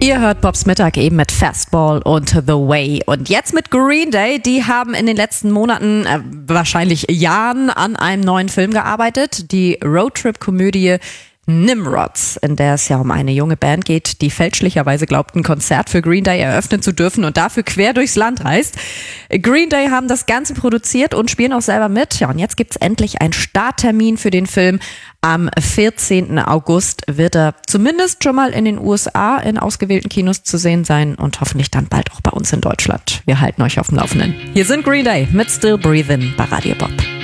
Ihr hört Bobs Mittag eben mit Fastball und The Way. Und jetzt mit Green Day. Die haben in den letzten Monaten, wahrscheinlich Jahren, an einem neuen Film gearbeitet. Die Roadtrip-Komödie Nimrods, in der es ja um eine junge Band geht, die fälschlicherweise glaubt, ein Konzert für Green Day eröffnen zu dürfen und dafür quer durchs Land reist. Green Day haben das Ganze produziert und spielen auch selber mit. Ja, und jetzt gibt's endlich einen Starttermin für den Film. Am 14. August wird er zumindest schon mal in den USA in ausgewählten Kinos zu sehen sein und hoffentlich dann bald auch bei uns in Deutschland. Wir halten euch auf dem Laufenden. Hier sind Green Day mit Still Breathin' bei Radio Bob.